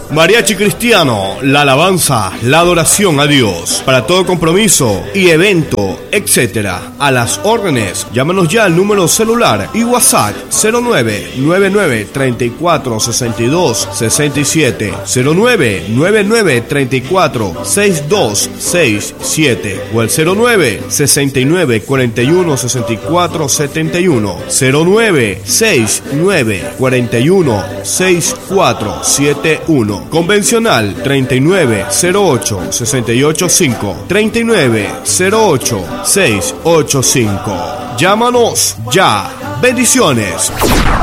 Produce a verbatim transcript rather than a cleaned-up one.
Mariachi Cristiano, la alabanza, la adoración a Dios. Para todo compromiso y evento, etcétera. A las órdenes, llámanos ya al número celular y WhatsApp cero nueve nueve nueve tres cuatro seis dos seis siete, cero nueve nueve nueve tres cuatro seis dos seis siete o el cero nueve sesenta y nueve cuarenta y uno sesenta y cuatro setenta y uno, cero nueve seis nueve cuarenta y uno sesenta y cuatro setenta y uno. Convencional treinta y nueve cero ocho sesenta y ocho cinco, treinta y nueve cero ocho seis ocho cinco. Llámanos ya. Bendiciones.